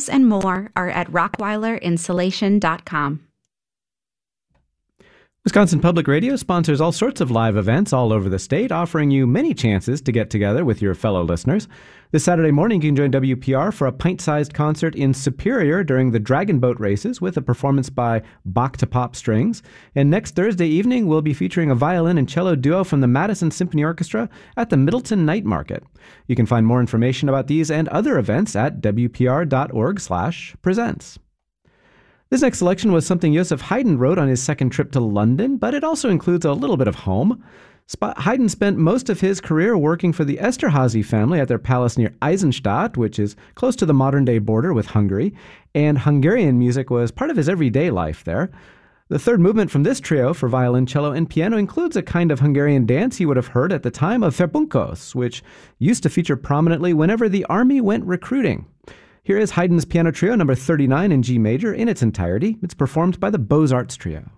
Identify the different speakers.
Speaker 1: those and more are at rockweilerinsulation.com.
Speaker 2: Wisconsin Public Radio sponsors all sorts of live events all over the state, offering you many chances to get together with your fellow listeners. This Saturday morning, you can join WPR for a pint-sized concert in Superior during the Dragon Boat races with a performance by Bach to Pop Strings. And next Thursday evening, we'll be featuring a violin and cello duo from the Madison Symphony Orchestra at the Middleton Night Market. You can find more information about these and other events at wpr.org/presents. This next selection was something Joseph Haydn wrote on his second trip to London, but it also includes a little bit of home. Haydn spent most of his career working for the Esterházy family at their palace near Eisenstadt, which is close to the modern-day border with Hungary, and Hungarian music was part of his everyday life there. The third movement from this trio for violin, cello, and piano includes a kind of Hungarian dance he would have heard at the time of Verbunkos, which used to feature prominently whenever the army went recruiting. Here is Haydn's Piano Trio number 39 in G major in its entirety. It's performed by the Beaux-Arts Trio.